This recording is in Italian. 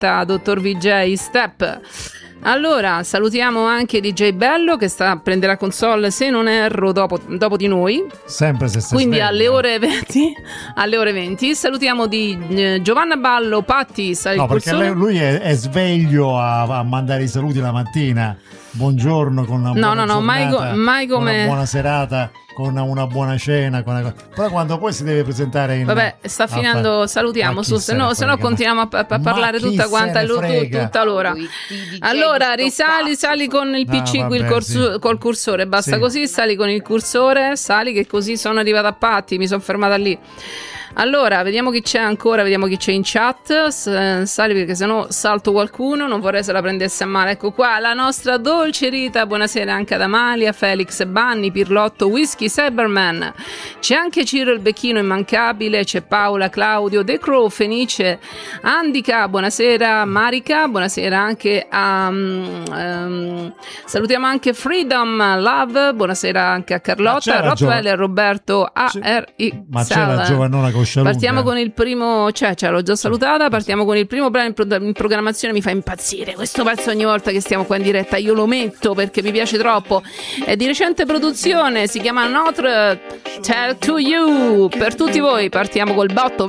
diretta, dottor VJ Step. Allora, salutiamo anche DJ Bello che sta a prendere la console, se non erro, dopo di noi. Sempre se si quindi sveglia. alle ore 20. Salutiamo di Giovanna Ballo, Patti, no, perché lui è sveglio a mandare i saluti la mattina. Buongiorno con una buona giornata, mai come con una buona serata, con una buona cena, però quando poi si deve presentare in... Vabbè, sta finendo, salutiamo su, se no continuiamo a parlare tutta quanta tutta l'ora. Allora, sali con il PC, col cursore, basta così, sali con il cursore, sali che così sono arrivata a Patti, mi sono fermata lì. Allora, vediamo chi c'è ancora, vediamo chi c'è in chat. Sali perché sennò salto qualcuno, non vorrei se la prendesse a male. Ecco qua la nostra dolce Rita, buonasera anche ad Amalia, Felix, Banni, Pirlotto, Whisky, Cyberman. C'è anche Ciro il Becchino immancabile, c'è Paola, Claudio, The Crow, Fenice, Andica, buonasera, Marica, buonasera anche a salutiamo anche Freedom Love, buonasera anche a Carlotta, Rottweiler, Roberto, ARI. Ma c'è la Giovannona Partiamo con il primo, l'ho già salutata. Partiamo con il primo brano in programmazione. Mi fa impazzire questo pezzo ogni volta che stiamo qua in diretta. Io lo metto perché mi piace troppo. È di recente produzione, si chiama Notre Tell to You. Per tutti voi partiamo col botto.